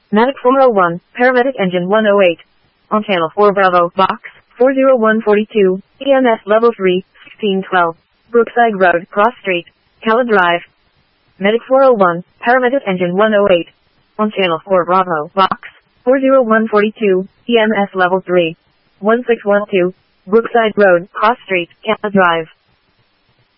Medic 401, Paramedic Engine 108. On Channel 4 Bravo, Box 40142, EMS Level 3, 1612. Brookside Road, Cross Street, Cala Drive. Medic 401, Paramedic Engine 108. On Channel 4 Bravo, Box 40142, EMS Level 3, 1612. Brookside Road, Cross Street, Cala Drive.